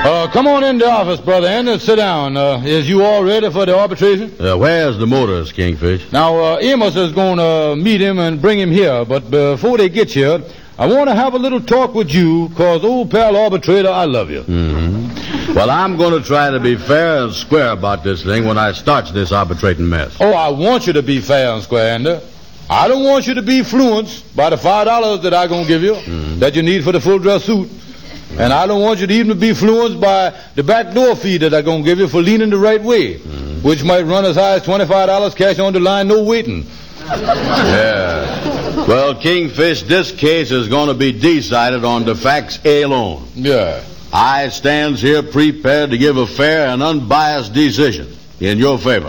Come on in the office, Brother Andy, and sit down. Is you all ready for the arbitration? Where's the motorist, Kingfish? Now, Amos is going to meet him and bring him here, but before they get here, I want to have a little talk with you, because, old pal arbitrator, I love you. Mm-hmm. Well, I'm going to try to be fair and square about this thing when I start this arbitrating mess. Oh, I want you to be fair and square, Andy. I don't want you to be influenced by the $5 that I'm going to give you, that you need for the full dress suit. And I don't want you to even be influenced by the backdoor fee that I'm going to give you for leaning the right way, which might run as high as $25 cash on the line, no waiting. Yeah. Well, Kingfish, this case is going to be decided on the facts alone. Yeah. I stands here prepared to give a fair and unbiased decision in your favor.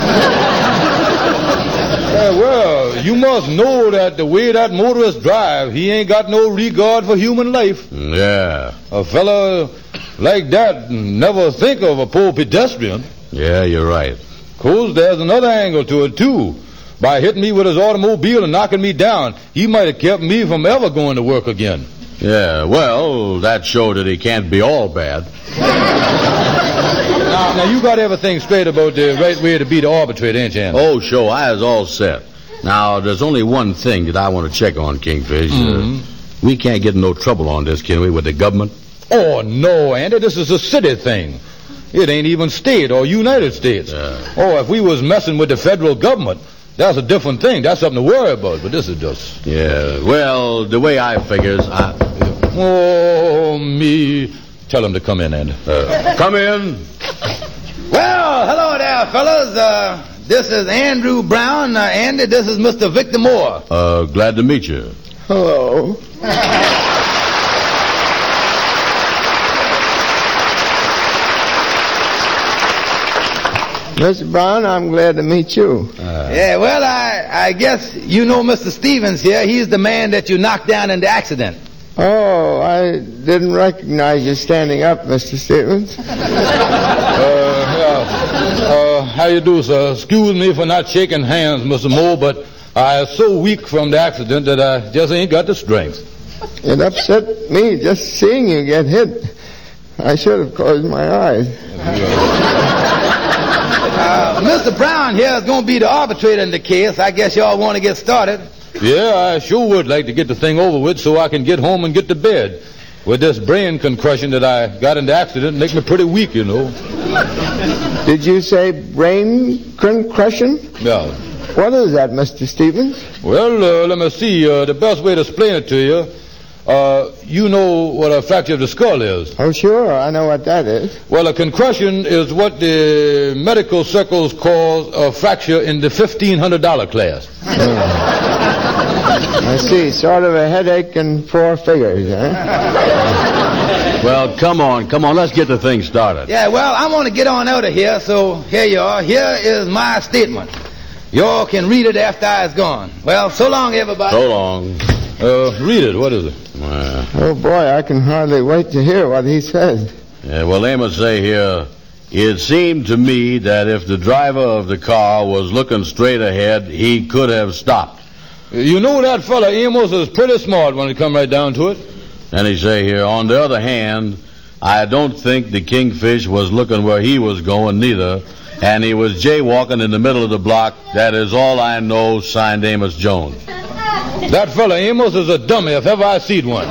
Well, you must know that the way that motorist drive, he ain't got no regard for human life. Yeah. A fella like that never think of a poor pedestrian. Yeah, you're right. 'Cause there's another angle to it, too. By hitting me with his automobile and knocking me down, he might have kept me from ever going to work again. Yeah, well, that showed that he can't be all bad. Now, you got everything straight about the right way to be the arbitrator, ain't you, Andy? Oh, sure, I was all set. Now, there's only one thing that I want to check on, Kingfish. We can't get in no trouble on this, can we, with the government? Oh, no, Andy, this is a city thing. It ain't even state or United States. Oh, if we was messing with the federal government, that's a different thing. That's something to worry about, but this is just... Yeah, well, the way I figures, Oh, me... Tell him to come in, Andy. Come in. Well, hello there, fellas. This is Andrew Brown. Andy, this is Mr. Victor Moore. Glad to meet you. Hello. Mr. Brown, I'm glad to meet you. Yeah, well, I guess you know Mr. Stevens here. He's the man that you knocked down in the accident. Oh, I didn't recognize you standing up, Mr. Stevens. How you do, sir? Excuse me for not shaking hands, Mr. Moore, but I am so weak from the accident that I just ain't got the strength. It upset me just seeing you get hit. I should have closed my eyes. Mr. Brown here is going to be the arbitrator in the case. I guess y'all want to get started. Yeah, I sure would like to get the thing over with so I can get home and get to bed. With this brain concussion that I got in the accident, make me pretty weak, you know. Did you say brain concussion? Yeah. What is that, Mr. Stevens? Well, let me see. The best way to explain it to you, you know what a fracture of the skull is. Oh, sure. I know what that is. Well, a concussion is what the medical circles call a fracture in the $1,500 class. I see. Sort of a headache and 4 figures, huh? Well, come on. Let's get the thing started. Yeah, well, I want to get on out of here, so here you are. Here is my statement. Y'all can read it after I is gone. Well, so long, everybody. So long. Read it. What is it? Oh, boy, I can hardly wait to hear what he says. Yeah, well, Amos say here, it seemed to me that if the driver of the car was looking straight ahead, he could have stopped. You know that fella Amos is pretty smart when it come right down to it. And he say here, on the other hand, I don't think the Kingfish was looking where he was going neither, and he was jaywalking in the middle of the block. That is all I know, signed Amos Jones. That fella Amos is a dummy if ever I seed one.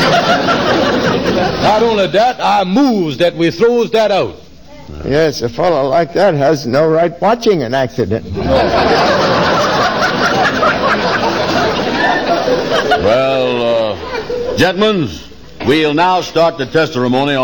Not only that, I moves that we throws that out. Yes, a fellow like that has no right watching an accident. Well, gentlemen, we'll now start the testimony